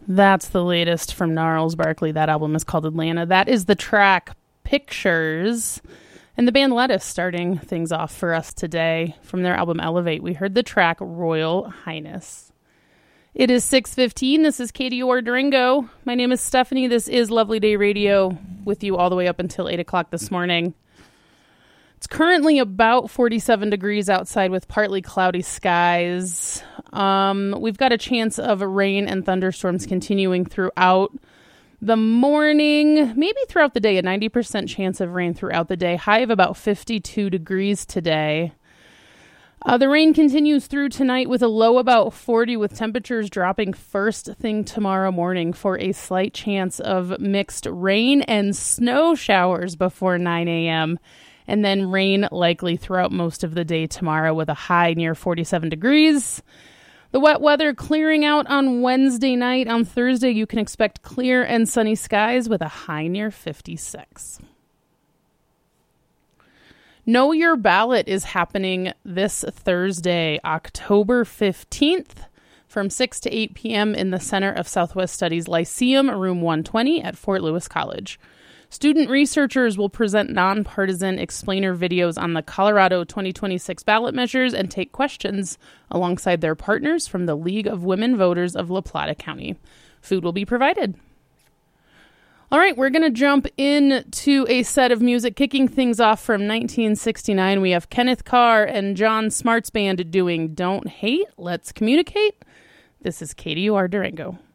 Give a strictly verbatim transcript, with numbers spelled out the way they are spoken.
That's the latest from Gnarls Barkley. That album is called Atlanta. That is the track Pictures. And the band Lettuce starting things off for us today. From their album Elevate, we heard the track Royal Highness. It is six fifteen. This is K D O R Durango. My name is Stephanie. This is Lovely Day Radio with you all the way up until eight o'clock this morning. It's currently about forty-seven degrees outside with partly cloudy skies. Um, we've got a chance of rain and thunderstorms continuing throughout the morning, maybe throughout the day, a ninety percent chance of rain throughout the day. High of about fifty-two degrees today. Uh, the rain continues through tonight with a low about forty, with temperatures dropping first thing tomorrow morning for a slight chance of mixed rain and snow showers before nine a.m. And then rain likely throughout most of the day tomorrow with a high near forty-seven degrees. The wet weather clearing out on Wednesday night. On Thursday, you can expect clear and sunny skies with a high near fifty-six. Know Your Ballot is happening this Thursday, October fifteenth, from six to eight p.m. in the Center of Southwest Studies Lyceum, room one twenty at Fort Lewis College. Student researchers will present nonpartisan explainer videos on the Colorado twenty twenty-six ballot measures and take questions alongside their partners from the League of Women Voters of La Plata County. Food will be provided. All right, we're going to jump into a set of music. Kicking things off from nineteen sixty-nine, we have Kenneth Carr and John Smart's band doing Don't Hate, Let's Communicate. This is K D O R Durango.